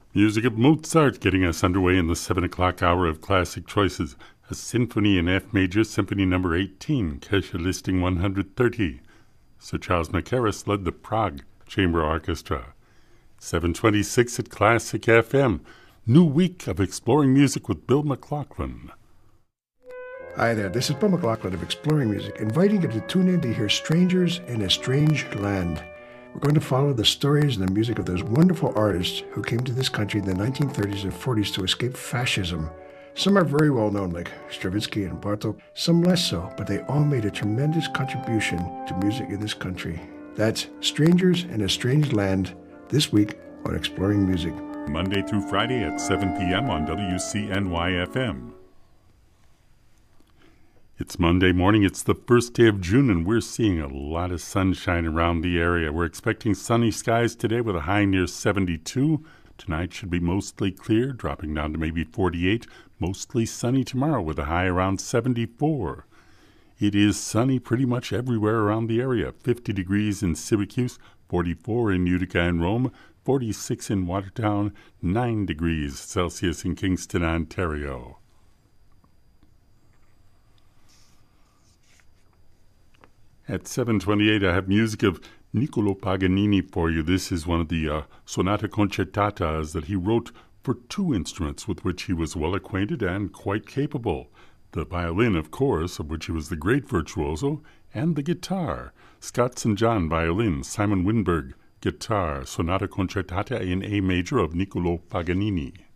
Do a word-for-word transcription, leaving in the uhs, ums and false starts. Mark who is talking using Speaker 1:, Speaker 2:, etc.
Speaker 1: Music of Mozart getting us underway in the seven o'clock hour of Classic Choices. A symphony in F major, Symphony number eighteen, Kesha listing one hundred thirty. Sir Charles Mackerras led the Prague Chamber Orchestra. seven twenty-six at Classic F M. New week of Exploring Music with Bill McLaughlin.
Speaker 2: Hi there, this is Bill McLaughlin of Exploring Music, inviting you to tune in to hear Strangers in a Strange Land. We're going to follow the stories and the music of those wonderful artists who came to this country in the nineteen thirties and forties to escape fascism. Some are very well known, like Stravinsky and Bartók, some less so, but they all made a tremendous contribution to music in this country. That's Strangers in a Strange Land, this week on Exploring Music.
Speaker 1: Monday through Friday at seven p.m. on W C N Y F M. It's Monday morning, it's the first day of June, and we're seeing a lot of sunshine around the area. We're expecting sunny skies today with a high near seventy-two. Tonight should be mostly clear, dropping down to maybe forty-eight. Mostly sunny tomorrow with a high around seventy-four. It is sunny pretty much everywhere around the area. fifty degrees in Syracuse, forty-four in Utica and Rome, forty-six in Watertown, nine degrees Celsius in Kingston, Ontario. At seven twenty-eight, I have music of Niccolo Paganini for you. This is one of the uh, sonata concertatas that he wrote for two instruments with which he was well acquainted and quite capable. The violin, of course, of which he was the great virtuoso, and the guitar. Scott Saint John, violin, Simon Winberg, guitar, sonata concertata in A major of Niccolo Paganini.